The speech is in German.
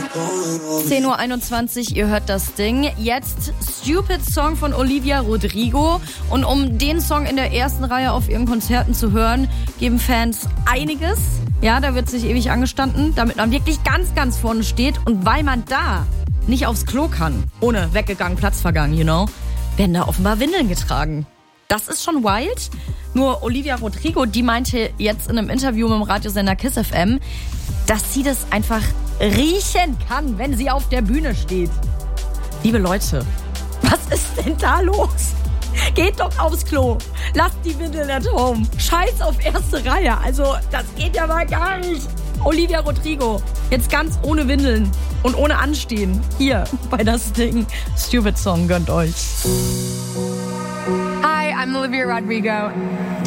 10:21 Uhr, ihr hört das Ding. Jetzt Stupid Song von Olivia Rodrigo. Und um den Song in der ersten Reihe auf ihren Konzerten zu hören, geben Fans einiges. Ja, da wird sich ewig angestanden, damit man wirklich ganz, ganz vorne steht. Und weil man da nicht aufs Klo kann, ohne weggegangen, Platz vergangen, werden da offenbar Windeln getragen. Das ist schon wild. Nur Olivia Rodrigo, die meinte jetzt in einem Interview mit dem Radiosender KISS FM, dass sie das einfach riechen kann, wenn sie auf der Bühne steht. Liebe Leute, was ist denn da los? Geht doch aufs Klo. Lasst die Windeln at home. Scheiß auf erste Reihe. Also, das geht ja mal gar nicht. Olivia Rodrigo, jetzt ganz ohne Windeln und ohne Anstehen. Hier bei das Ding. Stupid Song, gönnt euch. Hi, I'm Olivia Rodrigo.